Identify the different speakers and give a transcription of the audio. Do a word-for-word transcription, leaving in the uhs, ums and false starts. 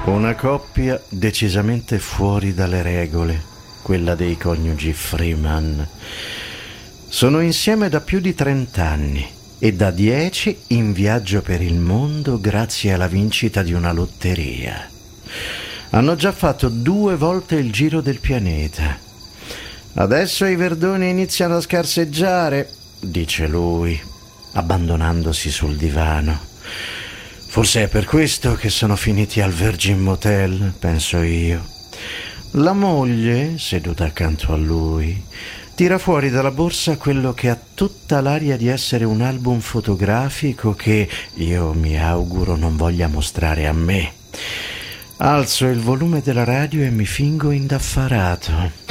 Speaker 1: Una coppia decisamente fuori dalle regole, quella dei coniugi Freeman. Sono insieme da più di trent'anni e da dieci in viaggio per il mondo grazie alla vincita di una lotteria. Hanno già fatto due volte il giro del pianeta. Adesso i verdoni iniziano a scarseggiare, dice lui, abbandonandosi sul divano. Forse è per questo che sono finiti al Virgin Motel, penso io. La moglie, seduta accanto a lui, tira fuori dalla borsa quello che ha tutta l'aria di essere un album fotografico che io mi auguro non voglia mostrare a me. Alzo il volume della radio e mi fingo indaffarato.